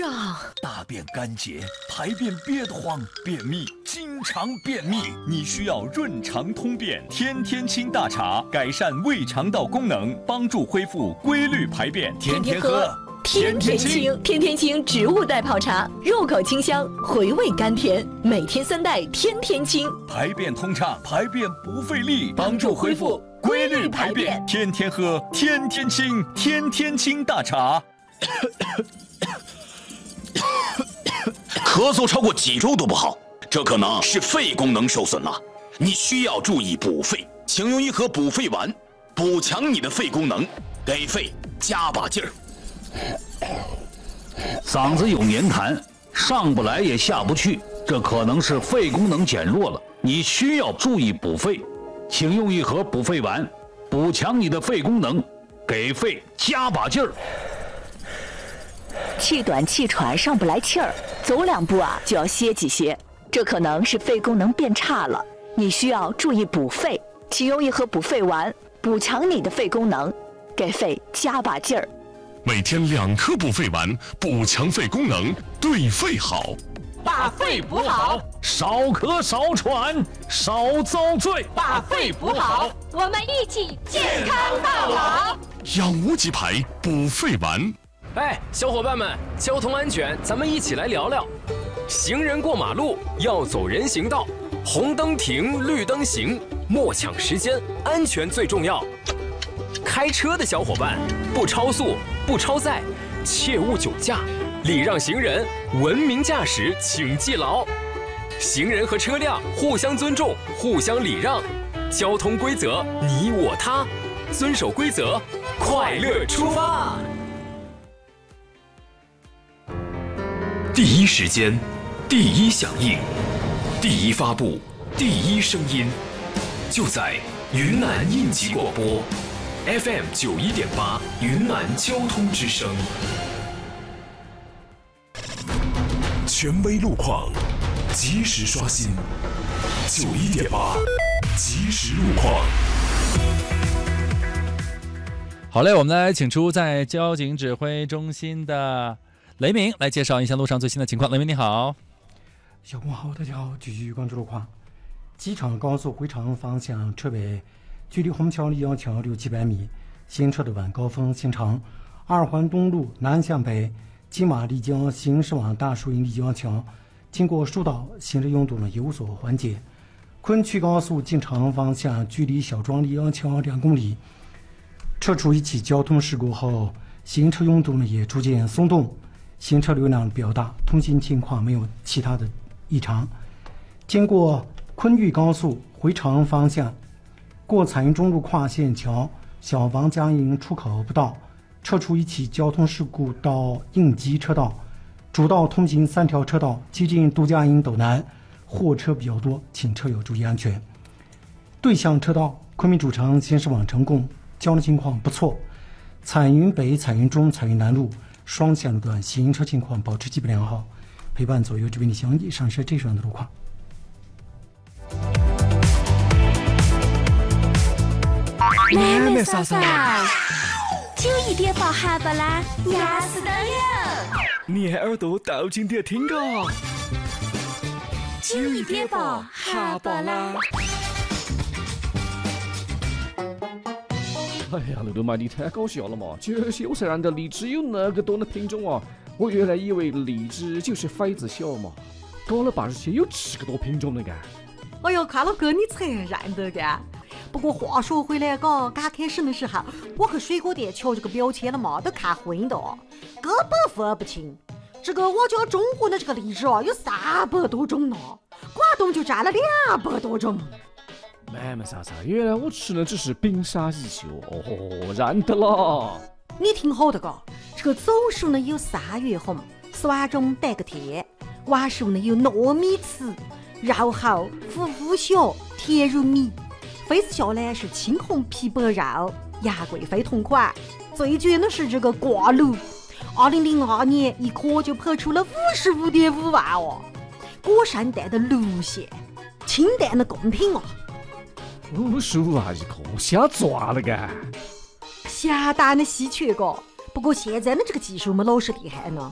胀， 大便干结，排便憋得慌，便秘，经常便秘，你需要润肠通便天天清大茶，改善胃肠道功能，帮助恢复规律排便，天天喝。 天天清，天天清植物代泡茶，入口清香，回味甘甜，每天3袋，天天清， 排便通畅，排便不费力，帮助恢复规律排便，天天喝，天天清，天天清大茶。 咳嗽超过几周都不好，这可能是肺功能受损了，你需要注意补肺，请用一盒补肺丸，补强你的肺功能，给肺加把劲儿。 嗓子有黏痰，上不来也下不去，这可能是肺功能减弱了，你需要注意补肺，请用一盒补肺丸，补强你的肺功能，给肺加把劲儿。 气短气喘上不来气儿，走2步就要歇几歇，这可能是肺功能变差了，你需要注意补肺，请用一盒补肺丸，补强你的肺功能，给肺加把劲儿。 每天2颗补肺丸，补强肺功能，对肺好。 把肺补好， 少咳少喘少遭罪。 把肺补好，我们一起健康到老。 养无极牌补肺丸。 哎，小伙伴们，交通安全，咱们一起来聊聊。行人过马路要走人行道，红灯停，绿灯行，莫抢时间，安全最重要。开车的小伙伴，不超速，不超载，切勿酒驾，礼让行人，文明驾驶，请记牢。行人和车辆互相尊重，互相礼让，交通规则你我他，遵守规则，快乐出发。第一时间，第一响应，第一发布，第一声音，就在云南应急广播 FM 91.8云南交通之声。 权威路况，及时刷新。91.8即时路况。 好嘞，我们来请出在交警指挥中心的雷鸣来介绍一下路上最新的情况。雷鸣你好。 小工好，大家好，继续关注路况。机场高速回程方向车北，距离虹桥立交桥600-700米，行车的晚高峰行程。二环东路南向北，金马立交行驶往大树营立交桥，经过疏导，行车拥堵有所缓解。昆曲高速进城方向，距离小庄立交桥2公里，车出一起交通事故后，行车拥堵也逐渐松动，行车流量比较大，通行情况没有其他的异常。经过昆玉高速回程方向，过彩云中路跨线桥小王家营出口不到，车出一起交通事故到应急车道，主道通行3条车道，接近杜家营斗南，货车比较多，请车友注意安全。对向车道昆明主城行驶往成贡，交通情况不错。彩云北、彩云中、彩云南路双线路段行车情况保持基本良好。陪伴左右这边的详以上是这段的路况。 妹妹嫂嫂，91.8哈巴拉，压死的人。 你耳朵倒进点听个。 91.8哈巴拉。 哎呀，刘德妈，你太搞笑了嘛！这秀才让的荔枝有那个多的品种啊！我原来以为荔枝就是骰子小嘛，搞了80些有10个多品种的干。 哎呦，看了哥你才认得干。不过话说回来，刚开始的时候，我去水果店瞧这个标签了嘛，都看昏的，根本分不清。这个我家中国的这个荔枝有300多种呢，广东就占了200多种。 妹妹嫂嫂，原来我吃的只是冰沙一秀哦，认得了。 你听好的个，这个枣树呢有3月红，酸中带个甜；瓜树呢有糯米糍，肉厚糊小，甜如米。菲斯笑呢是青红皮白肉，杨贵妃同款。最绝的是这个挂炉，2002年一颗就拍出了55.5万哦。果山蛋的卤馅，清淡的贡品哦。 55万一颗，瞎抓了干！ 下蛋的稀缺个，不过现在的这个技术么老是厉害呢。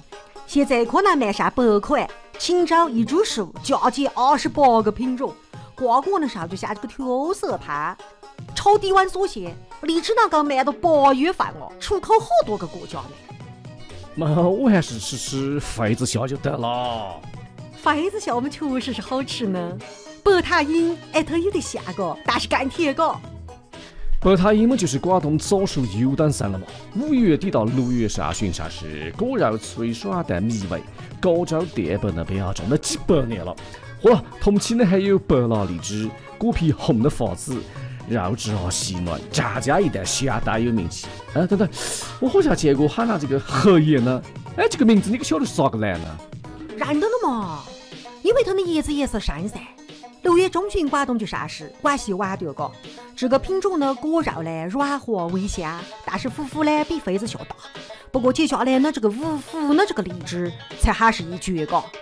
现在可能卖上8块，请找一株树，嫁接28个品种，瓜果的时候就像这个特色盘。超低温所限，荔枝能够卖到8月份哦，出口好多个国家呢。 嘛，我还是吃痱子虾就得了。 痱子虾我们确实是好吃呢，白塔樱爱头有点像个，但是更甜个。 白塔樱嘛，就是广东早熟优等生了嘛。5月底到6月上旬上市，果肉脆爽但迷味，高招淀粉的标种了几百年了。嚯，同期呢还有白蜡荔枝，果皮红的发紫。肉质细嫩，家家一袋相当有名气。等等，我好像见过喊他这个荷叶呢。这个名字你可晓得是咋个来呢？ 认得了嘛，因为它的叶子颜色深噻。6月中旬广东就上市，广西晚点个。这个品种呢，果肉呢软和微香，但是核核呢比痱子虾大。不过接下来呢，这个5福呢这个荔枝才还是一绝个。